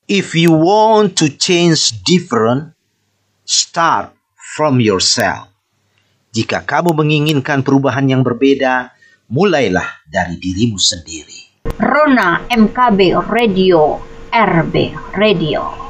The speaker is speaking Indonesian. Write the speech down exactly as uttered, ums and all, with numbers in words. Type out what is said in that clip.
If you want to change different, start from yourself. Jika kamu menginginkan perubahan yang berbeda, mulailah dari dirimu sendiri. Rona M K B Radio, R B Radio.